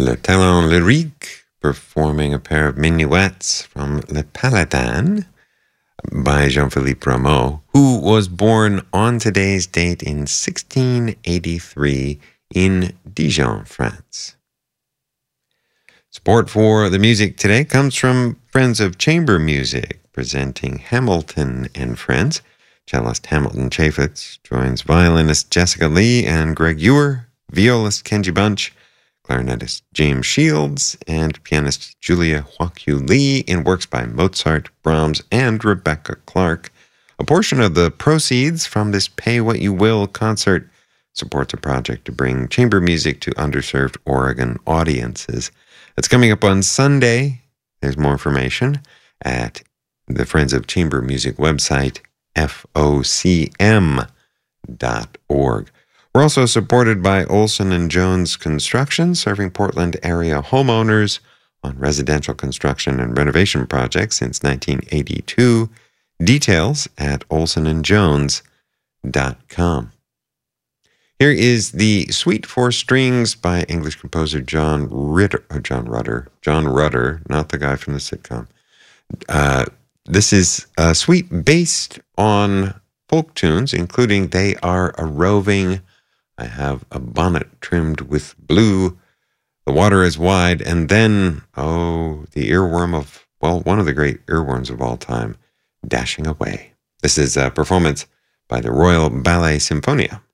Le Talent Lyrique, performing a pair of minuets from Le Paladin by Jean-Philippe Rameau, who was born on today's date in 1683 in Dijon, France. Support for the music today comes from Friends of Chamber Music, presenting Hamilton and Friends. Cellist Hamilton Chaffetz joins violinist Jessica Lee and Greg Ewer, violist Kenji Bunch, clarinetist James Shields, and pianist Julia Huakyu Lee in works by Mozart, Brahms, and Rebecca Clark. A portion of the proceeds from this Pay What You Will concert supports a project to bring chamber music to underserved Oregon audiences. It's coming up on Sunday. There's more information at the Friends of Chamber Music website, FOCM.org. We're also supported by Olson & Jones Construction, serving Portland area homeowners on residential construction and renovation projects since 1982. Details at olsonandjones.com. Here is the Suite for Strings by English composer John Rudder, not the guy from the sitcom. This is a suite based on folk tunes, including They Are a Roving, I Have a Bonnet Trimmed with Blue, The Water is Wide, and then, the earworm of, one of the great earworms of all time, Dashing Away. This is a performance by the Royal Ballet Symphonia.